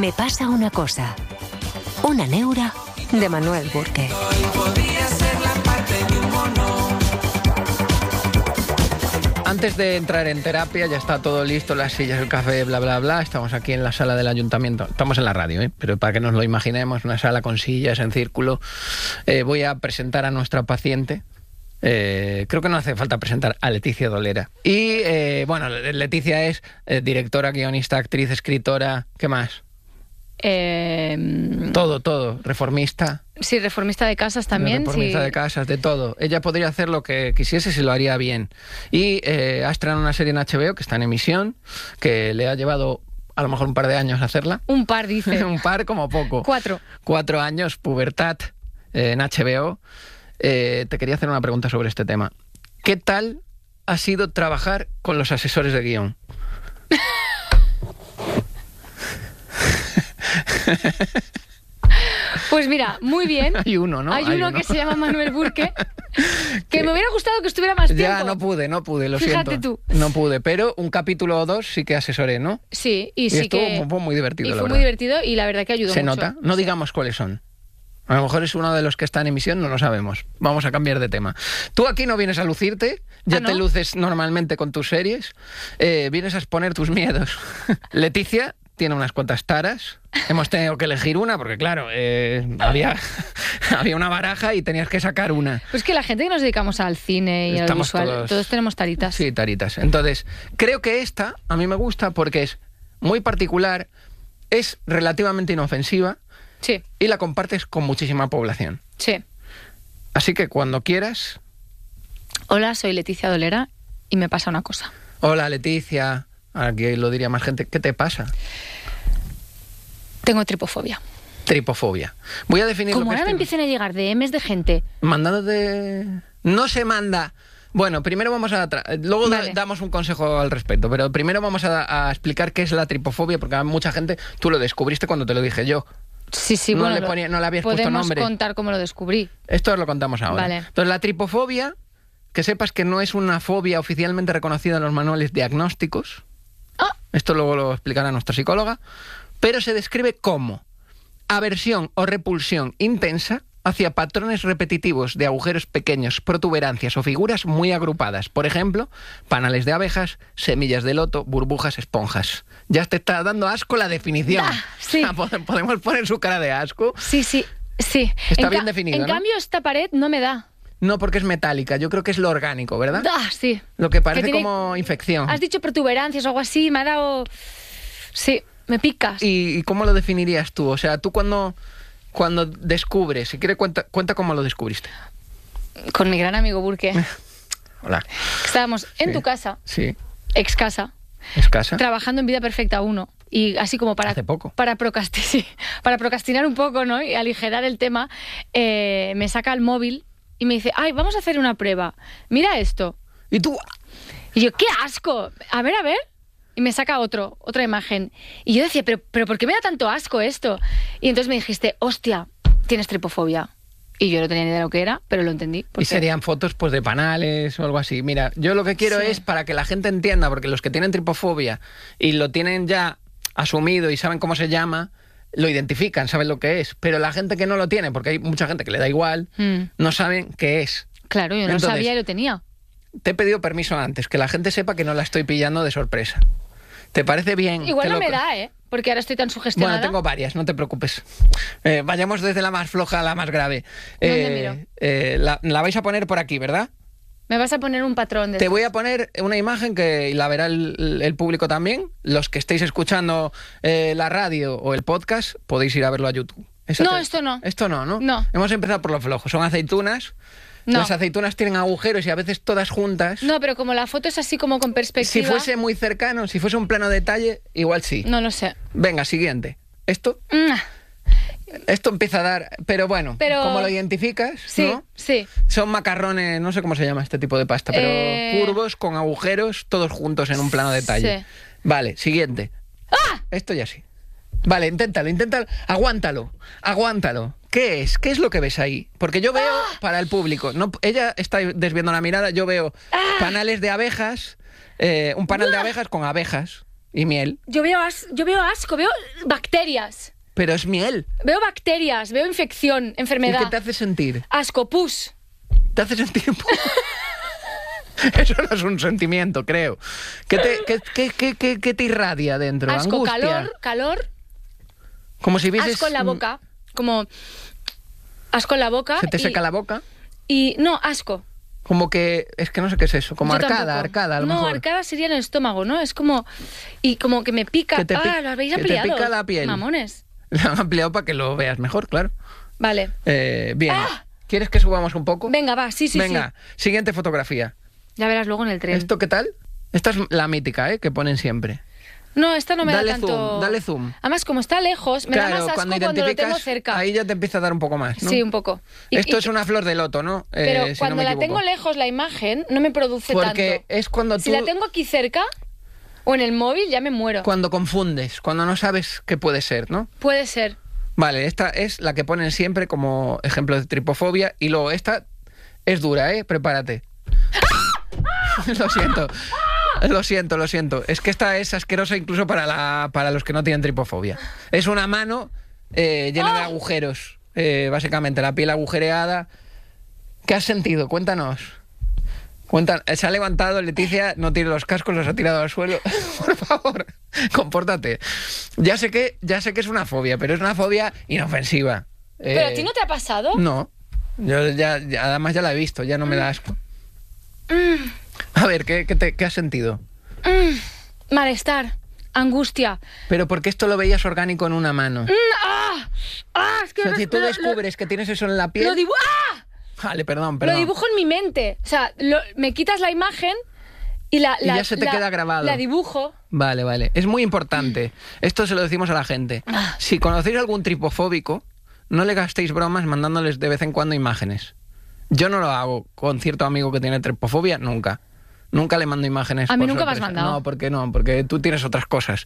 Me pasa una cosa. Una neura de Manuel Burke. Antes de entrar en terapia, ya está todo listo, las sillas, el café, bla, bla, bla. Estamos aquí en la sala del ayuntamiento. Estamos en la radio, pero para que nos lo imaginemos, una sala con sillas en círculo. Voy a presentar a nuestra paciente. Creo que no hace falta presentar a Leticia Dolera. Y, bueno, Leticia es directora, guionista, actriz, escritora. ¿Qué más? Todo. Reformista. Sí, reformista de casas también. Reformista de casas, de todo. Ella podría hacer lo que quisiese si lo haría bien. Y ha estrenado una serie en HBO que está en emisión, que le ha llevado a lo mejor un par de años hacerla. Un par, dice. Un par como poco. 4. 4 años, pubertad, en HBO. Te quería hacer una pregunta sobre este tema. ¿Qué tal ha sido trabajar con los asesores de guión? Pues mira, muy bien. Hay uno, ¿no? Hay uno que se llama Manuel Burke, que me hubiera gustado que estuviera más tiempo. Ya, no pude, lo Fíjate siento. tú. No pude, pero un capítulo o dos sí que asesoré, ¿no? Sí, Y sí estuvo que... muy divertido, Y la fue verdad. muy divertido y la verdad que ayudó Se mucho. nota. No digamos cuáles son. A lo mejor es uno de los que está en emisión, no lo sabemos. Vamos a cambiar de tema. Tú aquí no vienes a lucirte, ya ¿no? te luces normalmente con tus series, vienes a exponer tus miedos. Leticia tiene unas cuantas taras. Hemos tenido que elegir una porque, claro, había una baraja y tenías que sacar una. Pues que la gente que nos dedicamos al cine y al Estamos visual, todos tenemos taritas. Sí, taritas. Entonces, creo que esta a mí me gusta porque es muy particular, es relativamente inofensiva. Sí. Y la compartes con muchísima población. Sí. Así que cuando quieras... Hola, soy Leticia Dolera y me pasa una cosa. Hola, Leticia. Aquí lo diría más gente. ¿Qué te pasa? Tengo tripofobia. Tripofobia. Voy a definir Como lo que ahora me empiecen a llegar DMs de gente... Mandándote... No se manda... Bueno, primero vamos a... Luego Vale. damos un consejo al respecto, pero primero vamos a explicar qué es la tripofobia, porque a mucha gente... Tú lo descubriste cuando te lo dije yo. Sí, No bueno, no le habías puesto nombre. Podemos contar cómo lo descubrí. Esto os lo contamos ahora. Vale. Entonces, la tripofobia, que sepas que no es una fobia oficialmente reconocida en los manuales diagnósticos. Ah. Esto luego lo explicará nuestra psicóloga. Pero se describe como aversión o repulsión intensa hacia patrones repetitivos de agujeros pequeños, protuberancias o figuras muy agrupadas. Por ejemplo, panales de abejas, semillas de loto, burbujas, esponjas. Ya te está dando asco la definición. Sí. O sea, podemos poner su cara de asco. Sí. Está bien definido, En ¿no? cambio, esta pared no me da. No, porque es metálica. Yo creo que es lo orgánico, ¿verdad? Sí. Lo que parece tiene- como infección. Has dicho protuberancias o algo así, me ha dado... Sí, me picas. ¿Y cómo lo definirías tú? O sea, tú cuando descubres, si quieres cuenta cómo lo descubriste. Con mi gran amigo Burke. Hola. Estábamos en Sí. tu casa, Sí. ex casa, ¿Escasa? trabajando en Vida Perfecta 1. Y así como para... Hace poco. Para procrastinar un poco, ¿no? Y aligerar el tema, me saca el móvil y me dice, ay, vamos a hacer una prueba. Mira esto. Y tú... Y yo, ¡qué asco! A ver. Y me saca otra imagen. Y yo decía, ¿pero por qué me da tanto asco esto? Y entonces me dijiste, hostia, tienes tripofobia. Y yo no tenía ni idea de lo que era, pero lo entendí. Y porque- serían fotos pues de panales o algo así. Mira, yo lo que quiero Sí. es para que la gente entienda, porque los que tienen tripofobia y lo tienen ya asumido y saben cómo se llama, lo identifican, saben lo que es. Pero la gente que no lo tiene, porque hay mucha gente que le da igual, no saben qué es. Claro, yo no Entonces, sabía y lo tenía. Te he pedido permiso antes, que la gente sepa que no la estoy pillando de sorpresa. ¿Te parece bien? Igual Te no lo- me da, ¿eh? Porque ahora estoy tan sugestionada. Bueno, tengo varias, no te preocupes. Vayamos desde la más floja a la más grave. ¿Dónde La vais a poner por aquí, ¿verdad? Me vas a poner un patrón de... Te voy a poner una imagen que la verá el público también. Los que estéis escuchando la radio o el podcast, podéis ir a verlo a YouTube. No, esto no. Esto no, ¿no? No. Hemos empezado por lo flojo. Son aceitunas. No. Las aceitunas tienen agujeros y a veces todas juntas. No, pero como la foto es así como con Si perspectiva... fuese muy cercano, si fuese un plano detalle, igual sí. No lo sé. Venga, siguiente. Esto empieza a dar... Pero bueno, Pero- ¿cómo lo identificas? Sí, ¿no? sí. Son macarrones, no sé cómo se llama este tipo de pasta, pero curvos, con agujeros, todos juntos en un plano detalle. Sí. Vale, siguiente. Esto ya sí. Vale, inténtalo. Aguántalo. ¿Qué es? ¿Qué es lo que ves ahí? Porque yo veo, para el público, no, ella está desviando la mirada, yo veo panales de abejas, un panal de abejas con abejas. y miel. Yo veo asco, veo bacterias. Pero es miel. Veo bacterias, veo infección, enfermedad. ¿Y qué te hace sentir? Asco, pus. ¿Te hace sentir? Eso no es un sentimiento, creo. ¿Qué te irradia dentro? Asco, Angustia. calor. Como si vieses... Asco en la boca. Como asco en la boca. ¿Se te seca la boca? Y no, asco. Como que... Es que no sé qué es eso. Como Yo arcada a lo mejor. No, arcada sería en el estómago, ¿no? Es como... Y como que me pica. Que te lo habéis que ampliado. te pica la piel. Mamones. Lo han ampliado para que lo veas mejor, claro. Vale. Bien. ¿Quieres que subamos un poco? Venga, va, sí. Venga, siguiente fotografía. Ya verás luego en el tren. ¿Esto qué tal? Esta es la mítica, que ponen siempre. No, esta no me Dale da tanto... dale zoom. Además, como está lejos, me da más asco cuando lo tengo cerca. Ahí ya te empieza a dar un poco más, ¿no? Sí, un poco. Esto es una flor de loto, ¿no? Pero si cuando no me la equivoco. tengo lejos, la imagen no me produce Porque tanto. es cuando tú... Si la tengo aquí cerca o en el móvil, ya me muero. Cuando confundes, cuando no sabes qué puede ser, ¿no? Puede ser. Vale, esta es la que ponen siempre como ejemplo de tripofobia. Y luego esta es dura, Prepárate. Lo siento. Es que esta es asquerosa incluso para los que no tienen tripofobia. Es una mano llena de agujeros. Básicamente, la piel agujereada. ¿Qué has sentido? Cuéntanos. Se ha levantado Leticia, no tiene los cascos, los ha tirado al suelo. Por favor, compórtate. Ya sé que es una fobia, pero es una fobia inofensiva. ¿Pero a ti no te ha pasado? No. Yo además ya la he visto, ya no me da asco. A ver, ¿qué has sentido? Malestar, angustia. Pero ¿por qué esto lo veías orgánico en una mano? Es que O sea, si tú descubres que tienes eso en la piel... Vale, perdón. Lo dibujo en mi mente. O sea, me quitas la imagen y ya se te queda grabado. La dibujo. Vale. Es muy importante. Esto se lo decimos a la gente. Si conocéis algún tripofóbico, no le gastéis bromas mandándoles de vez en cuando imágenes. Yo no lo hago con cierto amigo que tiene tripofobia, nunca. Nunca le mando imágenes. A mí por nunca me has sorpresa. mandado. No, porque tú tienes otras cosas.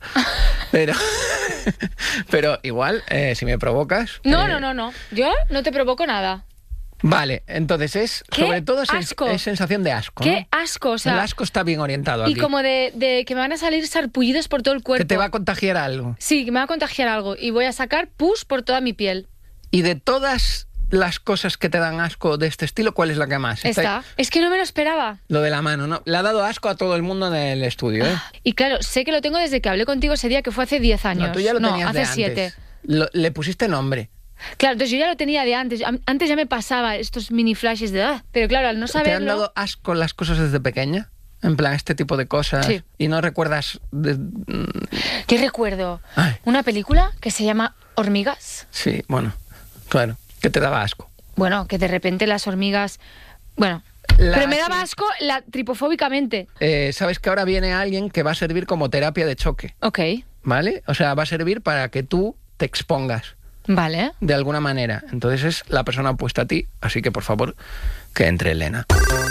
Pero igual, si me provocas... No. Yo no te provoco nada. Vale, entonces sobre todo es sensación de asco. Qué ¿no? asco, o sea... El asco está bien orientado aquí. Y como de que me van a salir sarpullidos por todo el cuerpo. Que te va a contagiar algo. Sí, que me va a contagiar algo. Y voy a sacar pus por toda mi piel. Y de todas las cosas que te dan asco de este estilo, ¿cuál es la que más? Es que no me lo esperaba. Lo de la mano, ¿no? Le ha dado asco a todo el mundo en el estudio, Y claro, sé que lo tengo desde que hablé contigo ese día, que fue hace 10 años. No, tú ya lo tenías hace de antes. 7. Le pusiste nombre. Claro, entonces yo ya lo tenía de antes. Antes ya me pasaba estos mini flashes de... Pero claro, al no saberlo... ¿Te han dado asco las cosas desde pequeña? En plan, este tipo de cosas. Sí. Y no recuerdas... ¿Qué recuerdo? Ay. Una película que se llama Hormigas. Sí, bueno, claro. Que te daba asco. Bueno, que de repente las hormigas... Bueno, La Pero me daba asco tripofóbicamente. Sabes que ahora viene alguien que va a servir como terapia de choque. Ok. ¿Vale? O sea, va a servir para que tú te expongas Vale. de alguna manera. Entonces es la persona opuesta a ti. Así que, por favor, que entre Elena.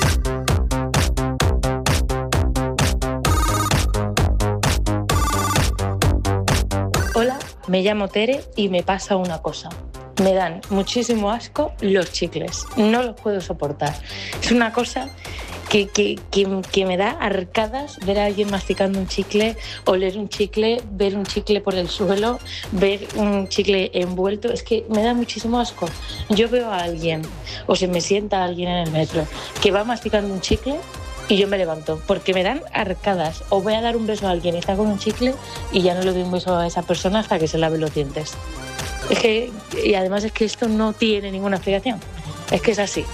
Hola, me llamo Tere y me pasa una cosa. Me dan muchísimo asco los chicles. No los puedo soportar. Es una cosa que me da arcadas ver a alguien masticando un chicle, oler un chicle, ver un chicle por el suelo, ver un chicle envuelto. Es que me da muchísimo asco. Yo veo a alguien, o se me sienta alguien en el metro, que va masticando un chicle y yo me levanto, porque me dan arcadas. O voy a dar un beso a alguien y está con un chicle y ya no le doy un beso a esa persona hasta que se lave los dientes. Es que, y además es que esto no tiene ninguna explicación. Es que es así.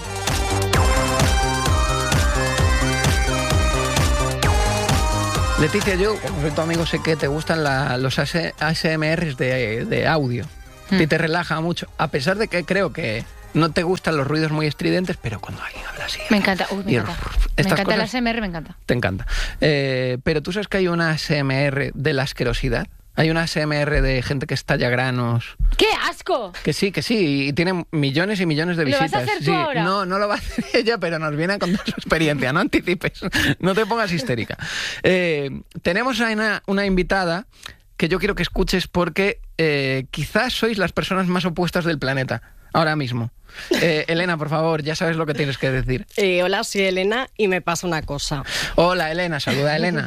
Leticia, yo, como soy tu amigo, sé que te gustan los ASMRs de audio. Y te relaja mucho. A pesar de que creo que no te gustan los ruidos muy estridentes, pero cuando alguien habla así... Me encanta, me encanta. Me encanta el ASMR, me encanta. Te encanta. Pero tú sabes que hay una ASMR de la asquerosidad. Hay una ASMR de gente que estalla granos. ¡Qué asco! Que sí, y tiene millones y millones de visitas. ¿Lo vas a hacer tú ahora? No lo va a hacer ella, pero nos viene a contar su experiencia. No anticipes, no te pongas histérica. Tenemos a una invitada que yo quiero que escuches porque quizás sois las personas más opuestas del planeta, ahora mismo. Elena, por favor, ya sabes lo que tienes que decir. Hola, soy Elena y me pasa una cosa. Hola, Elena, saluda a Elena.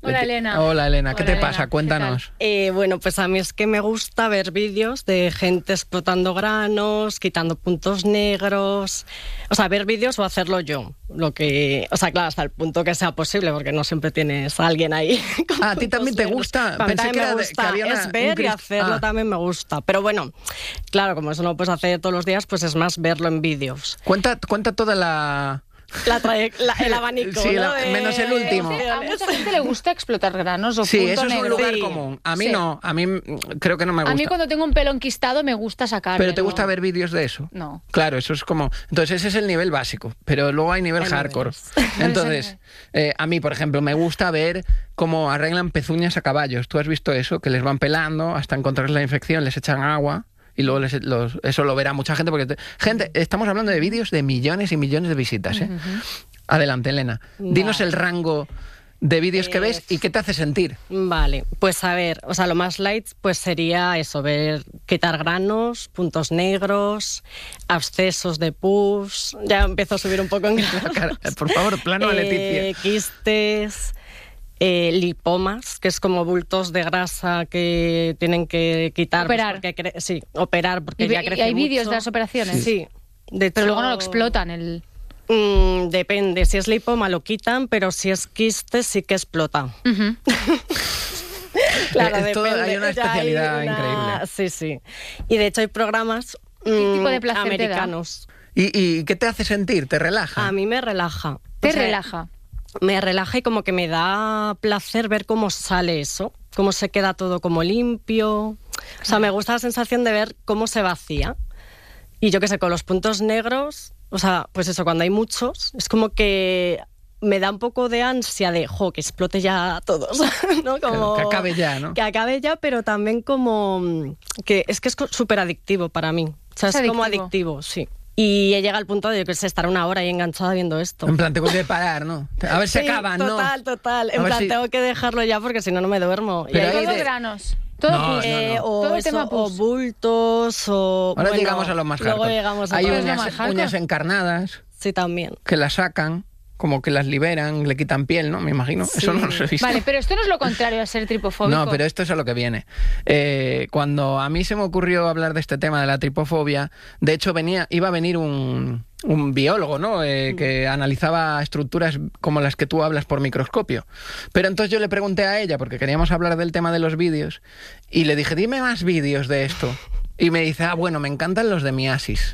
Hola, Elena. Hola, Elena. ¿Qué Hola, te Elena. pasa? ¿Qué Cuéntanos. Bueno, pues a mí es que me gusta ver vídeos de gente explotando granos, quitando puntos negros. O sea, ver vídeos o hacerlo yo. O sea, claro, hasta el punto que sea posible, porque no siempre tienes a alguien ahí. ¿A ti también te gusta? A mí Pensé también que me era que gusta. había Es ver y hacerlo también me gusta. Pero bueno, claro, como eso no lo puedes hacer todos los días, pues es más verlo en vídeos. Cuenta toda la... El abanico, Sí, ¿no? menos el último. A mucha gente le gusta explotar granos o Sí, punto eso es un negro. lugar Sí. común. A mí Sí. no, a mí creo que no me gusta. A mí cuando tengo un pelo enquistado me gusta sacarlo. ¿Pero te gusta ver vídeos de eso? No. Claro, eso es como... Entonces ese es el nivel básico, pero luego hay nivel Hay hardcore. niveles. Entonces, a mí, por ejemplo, me gusta ver cómo arreglan pezuñas a caballos. ¿Tú has visto eso? Que les van pelando hasta encontrar la infección, les echan agua... Y luego eso lo verá mucha gente, porque estamos hablando de vídeos de millones y millones de visitas. ¿eh? Adelante, Elena. Dinos el rango de vídeos que ves y qué te hace sentir. Vale, pues a ver, o sea, lo más light pues sería eso, quitar granos, puntos negros, abscesos de pus, ya empiezo a subir un poco en granos. Por favor, plano a Leticia. Quistes, lipomas, que es como bultos de grasa que tienen que quitar. Operar. Pues, porque operar, porque ya crece ¿Y hay mucho. vídeos de las operaciones? Sí. De Pero hecho, luego no lo explotan. depende, si es lipoma lo quitan, pero si es quiste sí que explota. Ujú. Claro, Es todo- depende. hay una Ya especialidad increíble. Sí, sí. Y de hecho hay programas ¿Qué tipo de placer te da? americanos. ¿Y qué te hace sentir? ¿Te relaja? A mí me relaja. Te O sea, relaja. Me relaja y como que me da placer ver cómo sale eso, cómo se queda todo como limpio. O sea, me gusta la sensación de ver cómo se vacía. Y yo qué sé, con los puntos negros, o sea, pues eso, cuando hay muchos, es como que me da un poco de ansia de, que explote ya todos, ¿no? Como, Que acabe ya, ¿no? Que acabe ya, pero también como que es súper adictivo para mí. O sea, Es es como adictivo. adictivo, sí. Y he llegado al punto de, yo qué sé, estar una hora ahí enganchada viendo esto. En plan, tengo que parar, ¿no? A ver si Sí, acaban, ¿no? Total. A En ver plan, si- tengo que dejarlo ya porque si no, no me duermo. Pero ahí hay Todos de- granos. Todo No, pus. no. O, Todo eso, tema o pus. bultos, o... Ahora bueno, llegamos a lo más luego hardcore. llegamos a Hay todo. lo más uñas, hardcore. uñas encarnadas Sí, también. que las sacan, como que las liberan, le quitan piel, ¿no? Me imagino. Sí. Eso no lo he visto. Vale, pero esto no es lo contrario a ser tripofóbico. No, pero esto es a lo que viene. Cuando a mí se me ocurrió hablar de este tema de la tripofobia, de hecho iba a venir un biólogo, ¿no? Que analizaba estructuras como las que tú hablas por microscopio. Pero entonces yo le pregunté a ella, porque queríamos hablar del tema de los vídeos, y le dije, dime más vídeos de esto. Y me dice, bueno, me encantan los de miasis.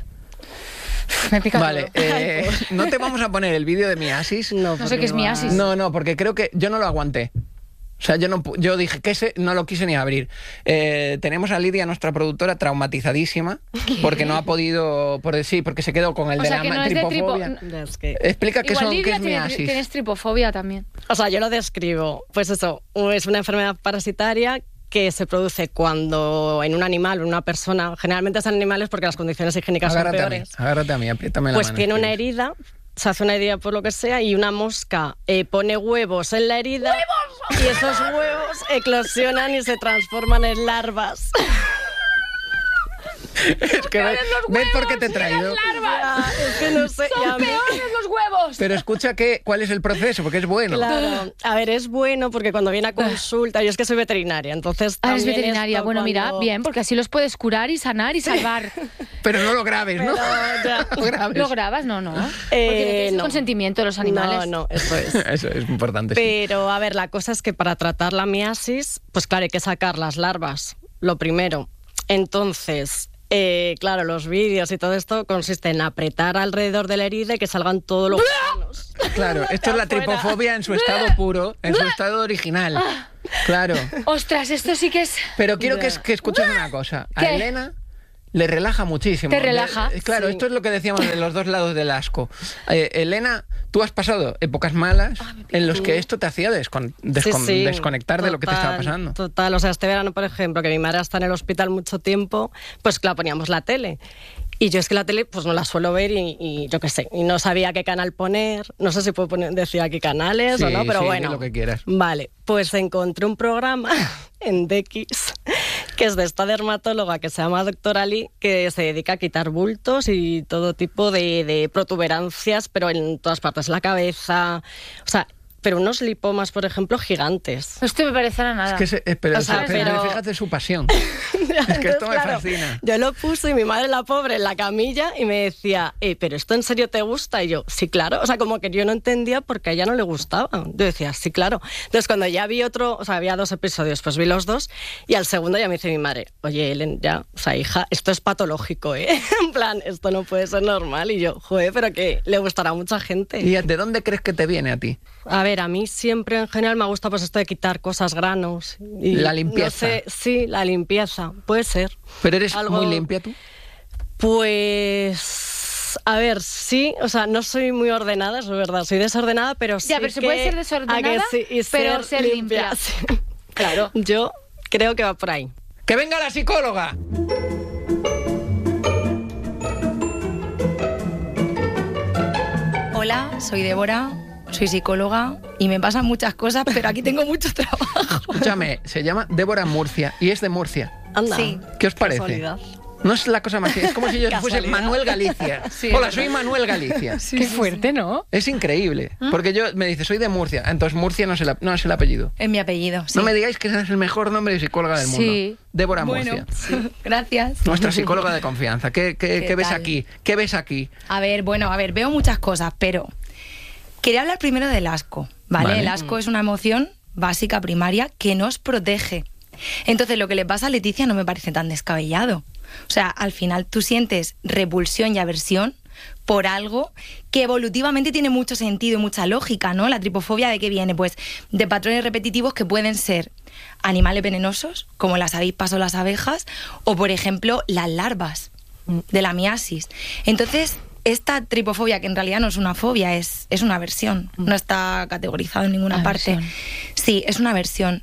Me pica Vale, todo. no te vamos a poner el vídeo de miasis. No sé porque qué es miasis. No, porque creo que yo no lo aguanté. O sea, yo dije que no lo quise ni abrir. Tenemos a Lidia, nuestra productora, traumatizadísima, porque no ha podido, porque se quedó con el O de sea, la que no es de tripofobia. Ya es que- Explica qué Igual es Lidia miasis. tienes tripofobia también. O sea, yo lo describo. Pues eso, es una enfermedad parasitaria que se produce cuando en un animal o en una persona, generalmente son animales porque las condiciones higiénicas son peores, Agárrate a mí, apriétame la pues mano. tiene una ¿quieres? herida, se hace una herida por lo que sea y una mosca pone huevos en la herida y esos huevos eclosionan y se transforman en larvas. Es que ves por qué te he traído. Ya, es que no sé. y a ¡Son mí- peores los huevos! Pero escucha cuál es el proceso, porque es bueno. Claro, a ver, es bueno porque cuando viene a consulta, yo es que soy veterinaria, entonces Ah, eres también veterinaria. esto Bueno, mira, cuando- bien, porque así los puedes curar y sanar y salvar. Pero no lo grabes, ¿no? Pero ya. No grabes. ¿Lo grabas? No. Porque tienes el no. consentimiento de los animales. No, eso es. Eso es importante. sí. Pero, a ver, la cosa es que para tratar la miasis, pues claro, hay que sacar las larvas, lo primero. Entonces, claro, los vídeos y todo esto consiste en apretar alrededor de la herida y que salgan todos los gusanos. Claro, esto es la Afuera. tripofobia en su estado puro, en su estado original. Claro. Ostras, esto sí que es... Pero quiero que escuches una cosa. A ¿Qué? Elena le relaja muchísimo. ¿Te relaja? Claro, Sí. esto es lo que decíamos de los dos lados del asco. Elena, tú has pasado épocas malas en los que esto te hacía Sí, desconectar de lo que te estaba pasando. Total, o sea, este verano, por ejemplo, que mi madre está en el hospital mucho tiempo, pues claro, poníamos la tele. Y yo es que la tele pues no la suelo ver y yo qué sé, y no sabía qué canal poner, no sé si puedo decir aquí canales o Sí, no, pero sí, bueno. di lo que quieras. Vale, pues encontré un programa en DX que es de esta dermatóloga que se llama Doctora Ali, que se dedica a quitar bultos y todo tipo de protuberancias, pero en todas partes, la cabeza, o sea, pero unos lipomas, por ejemplo, gigantes. Esto me parecerá nada. Es que pero pero fíjate su pasión. Es que esto me fascina. Yo lo puse y mi madre, la pobre, en la camilla y me decía, ¿pero esto en serio te gusta? Y yo, sí, claro. O sea, como que yo no entendía porque a ella no le gustaba. Yo decía, sí, claro. Entonces, cuando ya vi había 2 episodios, pues vi los 2 y al segundo ya me dice mi madre, oye, Ellen, ya, o sea, hija, esto es patológico, ¿eh? En plan, esto no puede ser normal. Y yo, joder, pero que le gustará a mucha gente. ¿Y de dónde crees que te viene a ti? A ver, a mí siempre en general me gusta pues esto de quitar cosas, granos. Y la limpieza. No sé, sí, la limpieza, puede ser. ¿Pero eres muy limpia tú? Pues, a ver, sí, o sea, no soy muy ordenada, es verdad, soy desordenada, pero sí. Ya, pero se puede ser desordenada, sí, y pero ser limpia. Sí. Claro. Yo creo que va por ahí. ¡Que venga la psicóloga! Hola, soy Débora, soy psicóloga y me pasan muchas cosas, pero aquí tengo mucho trabajo. Escúchame, se llama Débora Murcia y es de Murcia. Anda. Sí. ¿Qué os parece? Casualidad. No es la cosa más... Es como si yo fuese Casualidad. Manuel Galicia. Sí, Hola, es soy Manuel Galicia. Qué fuerte, ¿no? Es increíble. Porque yo me dice, soy de Murcia. Entonces Murcia no es el apellido. Es mi apellido, sí. No me digáis que es el mejor nombre de psicóloga del mundo. Sí. Débora Bueno, Murcia. sí. Gracias. Nuestra psicóloga de confianza. ¿Qué ves tal? aquí? ¿Qué ves aquí? A ver, veo muchas cosas, pero quería hablar primero del asco, ¿vale? Vale. El asco es una emoción básica, primaria, que nos protege. Entonces, lo que le pasa a Leticia no me parece tan descabellado. O sea, al final tú sientes repulsión y aversión por algo que evolutivamente tiene mucho sentido y mucha lógica, ¿no? La tripofobia, ¿de qué viene? Pues de patrones repetitivos que pueden ser animales venenosos, como las avispas o las abejas, o, por ejemplo, las larvas de la miasis. Entonces, esta tripofobia, que en realidad no es una fobia, es una aversión. No está categorizado en ninguna parte. Sí, es una aversión.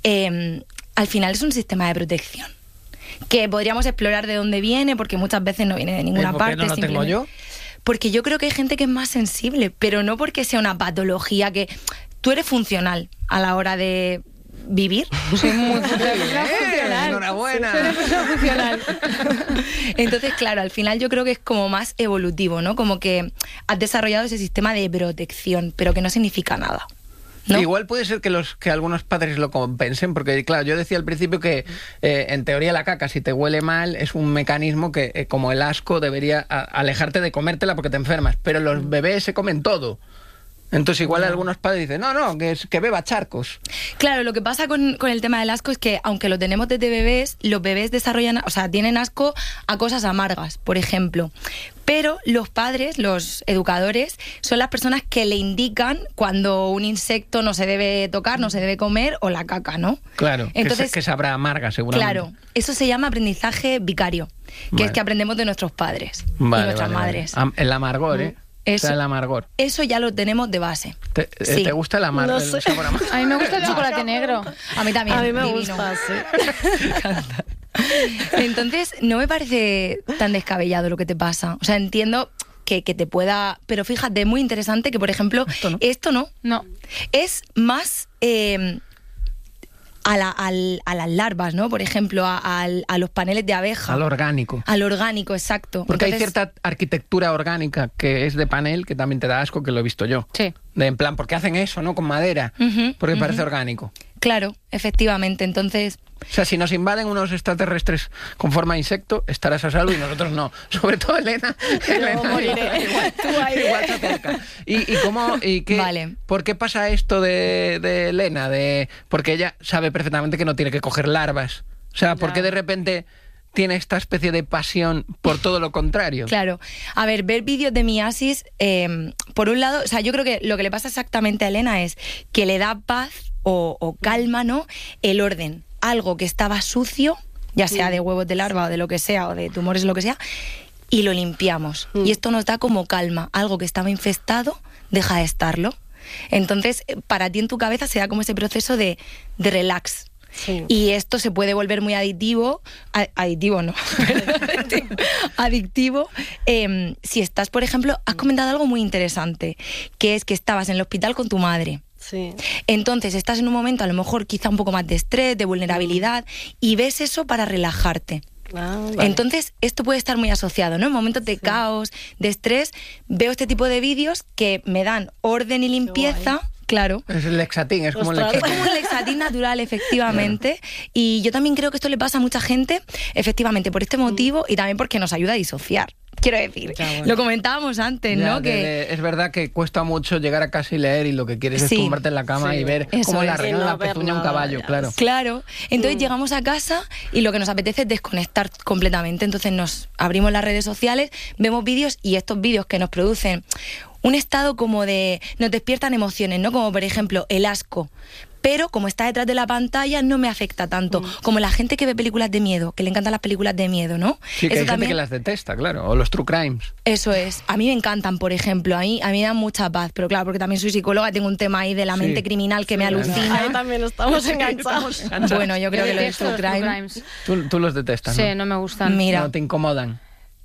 Al final es un sistema de protección que podríamos explorar de dónde viene, porque muchas veces no viene de ninguna ¿Por parte. qué no lo tengo yo? Porque yo creo que hay gente que es más sensible, pero no porque sea una patología, que tú eres funcional a la hora de vivir. Soy muy funcional. Enhorabuena. Soy una persona funcional. Entonces, claro, al final yo creo que es como más evolutivo, ¿no? Como que has desarrollado ese sistema de protección, pero que no significa nada, ¿no? Igual puede ser que algunos padres lo compensen, porque claro, yo decía al principio que en teoría la caca, si te huele mal, es un mecanismo que como el asco debería alejarte de comértela porque te enfermas, pero los bebés se comen todo. Entonces igual algunos padres dicen, no, que beba charcos. Claro, lo que pasa con el tema del asco es que, aunque lo tenemos desde bebés, los bebés desarrollan, o sea, tienen asco a cosas amargas, por ejemplo. Pero los padres, los educadores, son las personas que le indican cuando un insecto no se debe tocar, no se debe comer, o la caca, ¿no? Claro, entonces, que sabrá amarga seguramente. Claro, eso se llama aprendizaje vicario, que es que aprendemos de nuestros padres y nuestras madres. El amargor, ¿eh? Eso, o sea, el amargor. Eso ya lo tenemos de base. ¿Te gusta el amargor? No sé. A mí me gusta el chocolate negro. A mí también. A mí me divino. gusta, sí. Me encanta. Entonces, no me parece tan descabellado lo que te pasa. O sea, entiendo que te pueda... Pero fíjate, es muy interesante que, por ejemplo, esto no. No. Es más... a las larvas, ¿no? Por ejemplo, a los paneles de abeja. Al orgánico. Al orgánico, exacto. Porque entonces, hay cierta arquitectura orgánica que es de panel que también te da asco, que lo he visto yo. Sí. En plan, ¿por qué hacen eso, no? Con madera. Porque parece orgánico. Claro, efectivamente. Entonces... O sea, si nos invaden unos extraterrestres con forma de insecto, estarás a salvo y nosotros no. Sobre todo Elena. Igual se acerca. ¿Y qué? Vale. ¿Por qué pasa esto de Elena? Porque ella sabe perfectamente que no tiene que coger larvas. O sea, ¿por qué de repente tiene esta especie de pasión por todo lo contrario? Claro. A ver, ver vídeos de miasis, por un lado, o sea, yo creo que lo que le pasa exactamente a Elena es que le da paz o calma, ¿no? El orden. Algo que estaba sucio, ya sea de huevos de larva o de lo que sea, o de tumores o lo que sea, y lo limpiamos. Y esto nos da como calma. Algo que estaba infestado deja de estarlo. Entonces, para ti en tu cabeza se da como ese proceso de relax. Sí. Y esto se puede volver muy adictivo, si estás, por ejemplo, has comentado algo muy interesante, que es que estabas en el hospital con tu madre. Sí. Entonces estás en un momento a lo mejor quizá un poco más de estrés, de vulnerabilidad, y ves eso para relajarte. Vale. Entonces esto puede estar muy asociado, ¿no? En momentos de caos, de estrés, veo este tipo de vídeos que me dan orden y limpieza claro. Es el Lexatin, es como el Ostras. Es Lexatin. como un Lexatin natural, efectivamente. Y yo también creo que esto le pasa a mucha gente, efectivamente, por este motivo y también porque nos ayuda a disociar. Quiero decir, Ya, bueno. lo comentábamos antes, Ya, ¿no? es verdad que cuesta mucho llegar a casa y leer y lo que quieres Sí. es tumbarte en la cama Sí. y ver Eso cómo le es. arregla Y no la ver pezuña a un nada, caballo, ya. claro. Claro, entonces llegamos a casa y lo que nos apetece es desconectar completamente. Entonces nos abrimos las redes sociales, vemos vídeos y estos vídeos que nos producen un estado como de... nos despiertan emociones, ¿no? Como por ejemplo el asco. Pero como está detrás de la pantalla no me afecta tanto. Como la gente que ve películas de miedo, que le encantan las películas de miedo, ¿no? Sí, que Eso hay gente también- que las detesta, claro, o los true crimes. Eso es. A mí me encantan, por ejemplo. A mí me dan mucha paz. Pero claro, porque también soy psicóloga, tengo un tema ahí de la Sí. mente criminal que me Ahí alucina. también estamos enganchados. Bueno, yo creo que lo de detesto true los true crime... crimes. Tú los detestas, Sí, ¿no? no me gustan. Mira. No te incomodan.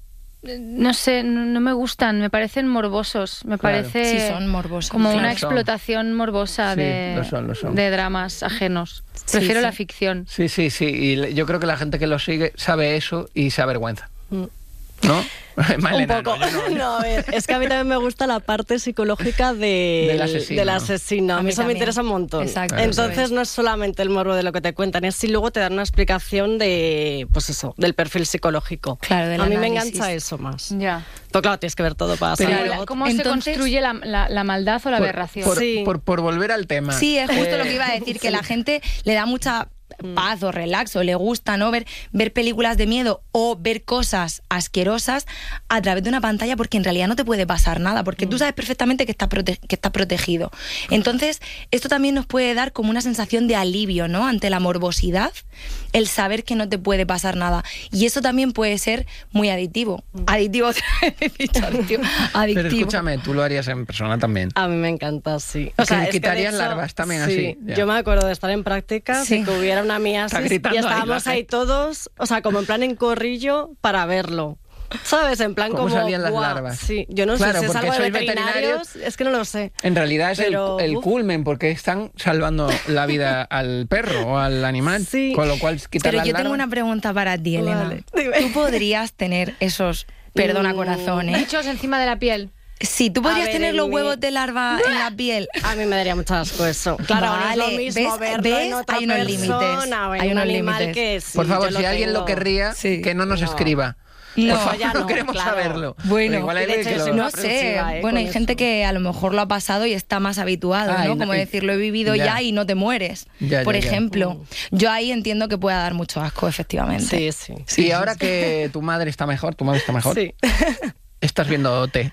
No sé, no me gustan, me parecen morbosos, me Claro. parece Sí, son morbosos. como Sí, una lo son. explotación morbosa Sí, de, lo son. de dramas ajenos. Sí, Prefiero sí. la ficción. Sí, sí, sí. Y yo creo que la gente que lo sigue sabe eso y se avergüenza. Mm. ¿No? Un Malena, poco. no, yo no. No, a ver, es que a mí también me gusta la parte psicológica Del asesino, del ¿no? asesino. A A mí mí eso me también. interesa un montón. Exacto, Entonces eso es. no es solamente el morbo de lo que te cuentan, es si luego te dan una explicación de, pues eso, del perfil psicológico. Claro, del A mí me análisis. engancha eso más. Ya. Pero claro, tienes que ver todo para Pero- saber. Claro, luego- ¿cómo se Entonces- construye la maldad o la aberración? Sí. Por volver al tema. Sí, es justo lo que iba a decir, que la gente le da mucha paz o relax o le gusta, ¿no? Ver películas de miedo o ver cosas asquerosas a través de una pantalla porque en realidad no te puede pasar nada, porque tú sabes perfectamente que estás protegido. Entonces, esto también nos puede dar como una sensación de alivio, ¿no? Ante la morbosidad, el saber que no te puede pasar nada. Y eso también puede ser muy adictivo. Adictivo, he dicho adictivo. Pero Adictivo. escúchame, tú lo harías en persona también. A mí me encanta, sí. Que es que de quitarías hecho, larvas también sí, así, ya. Yo me acuerdo de estar en prácticas Sí. y que hubiera una miasis Está gritando y ahí la estábamos ahí gente. todos, o sea, como en plan en corrillo para verlo. ¿Sabes? En plan ¿Cómo como... salían las ¡guau! larvas? Sí, yo no Claro, sé si es porque algo de sois veterinarios, es que no lo sé. En realidad es Pero, el uf. culmen, porque están salvando la vida al perro o al animal. Sí. Con lo cual, quitar Pero las yo tengo larvas- una pregunta para ti, Elena. Vale, dime. ¿Tú podrías tener esos, perdona corazón, Bichos encima de la piel. Sí, tú podrías ver, tener en los mi- huevos de larva en la piel. A mí me daría mucho asco eso. Claro, no Vale, es lo mismo ¿ves? verlo en ¿Ves? otra Hay unos persona límites, o en hay un unos animal límites. que sí, Por favor, yo si alguien lo tengo. querría, Sí. que no nos No. escriba. No. Por favor, Ya no, queremos claro. saberlo. Bueno, Pero igual hay y de alguien hecho que yo lo- No aprensiva, sé, bueno, con hay gente eso. que a lo mejor lo ha pasado y está más habituado, Ah, ¿no? y no- Como y- decir, lo he vivido ya. ya y no te mueres, Ya, por ya, ya. ejemplo. Yo ahí entiendo que pueda dar mucho asco, efectivamente. Sí, sí. Y ahora que tu madre está mejor, Sí. estás viendo OT.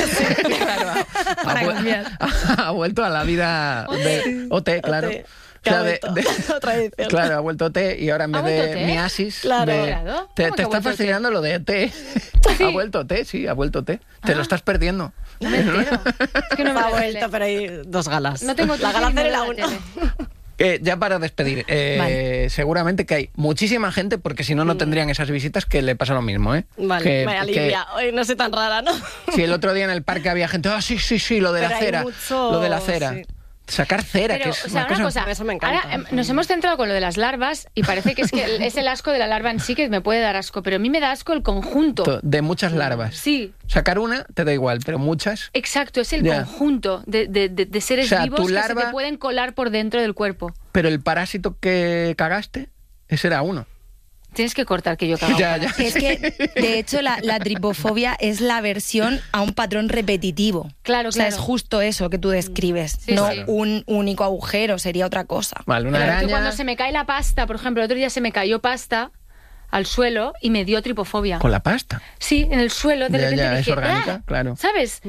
Claro, Para vu- cambiar. ha vuelto a la vida de OT, claro. OT, O que sea, ha vuelto. Otra edición. claro, ha vuelto OT y ahora en ¿Ha vez de vuelto OT? miasis, Claro. de- Claro. te ¿Cómo que ha está vuelto fascinando lo de OT. Ha vuelto OT, sí, ha vuelto OT. Te lo estás perdiendo. No me entero. Es que no me Ha veo la vuelto, tele. pero hay dos galas. No tengo la tele gala y no 0 y veo la la 1. tele. Ya para despedir, Vale. seguramente que hay muchísima gente, porque si no, no tendrían esas visitas, que le pasa lo mismo, ¿eh? Vale, Que- me que- alivia. Hoy no soy tan rara, ¿no? Si el otro día en el parque había gente, sí, lo de Pero la hay cera, mucho- lo de la cera. sí. Sacar cera, Pero, que es o sea, una cosa, Eso me encanta. ahora nos hemos centrado con lo de las larvas y parece que es el asco de la larva en sí que me puede dar asco, pero a mí me da asco el conjunto. de muchas larvas. Sí, Sacar una te da igual, pero muchas. exacto, es el Ya. conjunto de seres O sea, vivos tu que se larva- te pueden colar por dentro del cuerpo. Pero el parásito que cagaste, ese era uno. Tienes que cortar que yo cago. Ya, ya. Es que, de hecho, la tripofobia es la aversión a un patrón repetitivo. Claro, O sea, claro. es justo eso que tú describes. Sí, no sí. un único agujero, sería otra cosa. Vale, una Claro, araña. que cuando se me cae la pasta, por ejemplo, el otro día se me cayó pasta al suelo y me dio tripofobia. Con la pasta. Sí, en el suelo, de Ya, repente ya, es dije, orgánica, "Ah", claro. ¿sabes?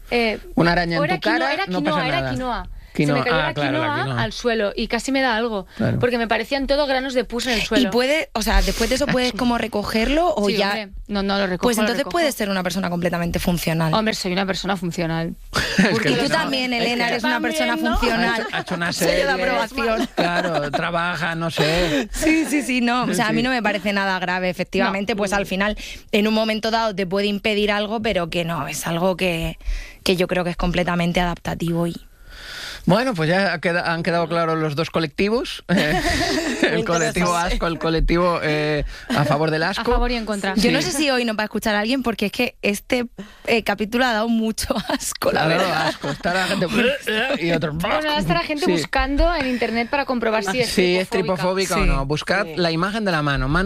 Una araña o en era tu cara, era no quinoa, pasa era nada. quinoa. Quinoa, Se me cayó ah, la, claro, quinoa la quinoa. al suelo y casi me da algo. Claro. Porque me parecían todo granos de pus en el suelo. Y puede, o sea, después de eso puedes como recogerlo o Sí, ya... hombre. No lo recojo. Pues lo entonces recojo. puedes ser una persona completamente funcional. Hombre, soy una persona funcional. Porque y tú no, también, es Elena, que eres una También, persona ¿no? funcional. ha hecho una Sello de serie. aprobación. Claro, trabaja, no sé. Sí, no. O sea, a mí no me parece nada grave, efectivamente. Pues al final, en un momento dado te puede impedir algo, pero que no, es algo que yo creo que es completamente adaptativo y... Bueno, pues ya han quedado claros los dos colectivos. El colectivo asco, el colectivo a favor del asco. A favor y en contra. Yo no sé si hoy nos va a escuchar alguien porque es que este capítulo ha dado mucho asco, la verdad. Asco. Está la gente y otros. Bueno, ahora está la gente buscando en internet para comprobar si es tripofóbica o no. Buscad la imagen de la mano